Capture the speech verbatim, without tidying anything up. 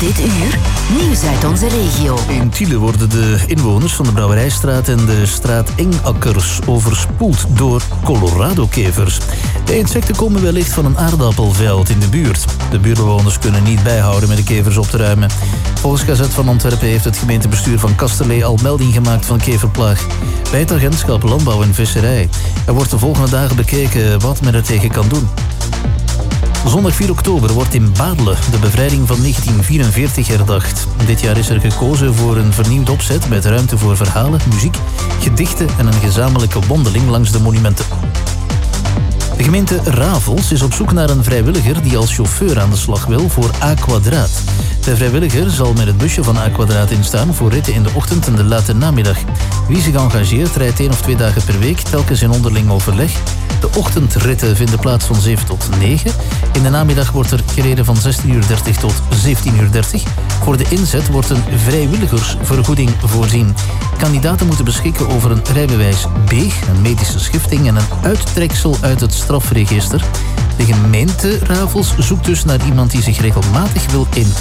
Dit uur, nieuws uit onze regio. In Tiele worden de inwoners van de Brouwerijstraat en de straat Engakkers overspoeld door Colorado-kevers. De insecten komen wellicht van een aardappelveld in de buurt. De buurtbewoners kunnen niet bijhouden met de kevers op te ruimen. Volgens Gazet van Antwerpen heeft het gemeentebestuur van Kasterlee al melding gemaakt van keverplaag bij het agentschap Landbouw en Visserij. Er wordt de volgende dagen bekeken wat men er tegen kan doen. Zondag vier oktober wordt in Baarle de bevrijding van negentien vierenveertig herdacht. Dit jaar is er gekozen voor een vernieuwd opzet met ruimte voor verhalen, muziek, gedichten en een gezamenlijke wandeling langs de monumenten. De gemeente Ravels is op zoek naar een vrijwilliger die als chauffeur aan de slag wil voor A Kwadraat. De vrijwilliger zal met het busje van A Kwadraat instaan voor ritten in de ochtend en de late namiddag. Wie zich engageert rijdt één of twee dagen per week, telkens in onderling overleg. De ochtendritten vinden plaats van zeven tot negen. In de namiddag wordt er gereden van zestien uur dertig tot zeventien uur dertig. Voor de inzet wordt een vrijwilligersvergoeding voorzien. Kandidaten moeten beschikken over een rijbewijs B, een medische schifting en een uittreksel uit het strafregister. De gemeente Ravels zoekt dus naar iemand die zich regelmatig wil in